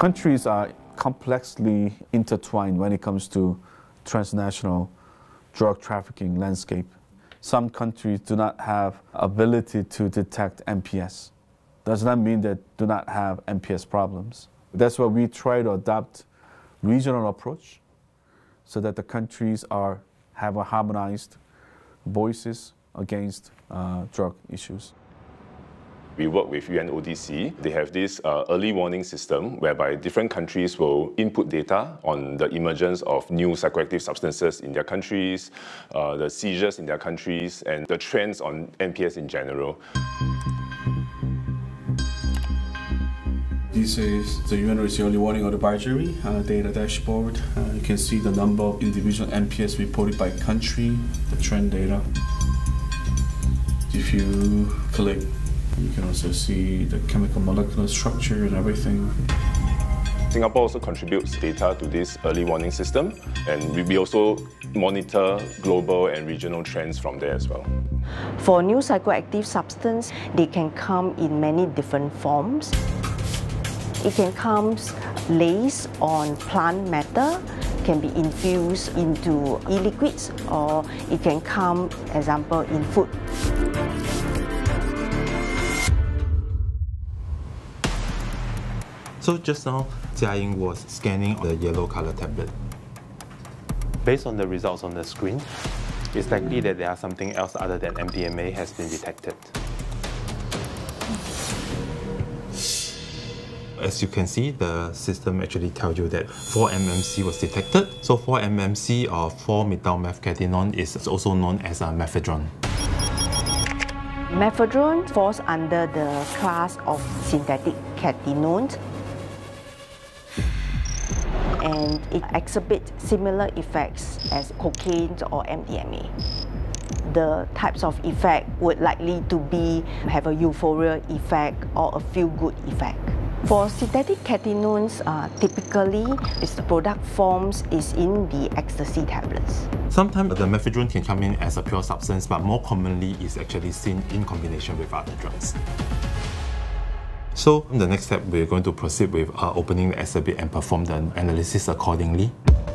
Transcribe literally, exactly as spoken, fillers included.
Countries are complexly intertwined when it comes to transnational drug trafficking landscape. Some countries do not have ability to detect M P S. Does not mean they do not have M P S problems. That's why we try to adopt regional approach so that the countries are have a harmonized voices against uh, drug issues. We work with U N O D C. They have this uh, early warning system whereby different countries will input data on the emergence of new psychoactive substances in their countries, uh, the seizures in their countries, and the trends on M P S in general. This is the U N O D C early warning advisory uh, data dashboard. Uh, you can see the number of individual M P S reported by country, the trend data. If you click, you can also see the chemical molecular structure and everything. Singapore also contributes data to this early warning system, and we also monitor global and regional trends from there as well. For new psychoactive substance, they can come in many different forms. It can come laced on plant matter, can be infused into e-liquids, or it can come, example, in food. So just now, Jia Ying was scanning the yellow color tablet. Based on the results on the screen, it's likely that there are something else other than M D M A has been detected. As you can see, the system actually tells you that four M M C was detected. So four M M C or four methyl-methcathinone is also known as a mephedrone. Mephedrone falls under the class of synthetic catenones, and it exhibits similar effects as cocaine or M D M A. The types of effect would likely to be have a euphoria effect or a feel-good effect. For synthetic catenones, uh, typically its product forms is in the ecstasy tablets. Sometimes the mephedrone can come in as a pure substance, but more commonly is actually seen in combination with other drugs. So the next step, we're going to proceed with uh, opening the exhibit and perform the analysis accordingly.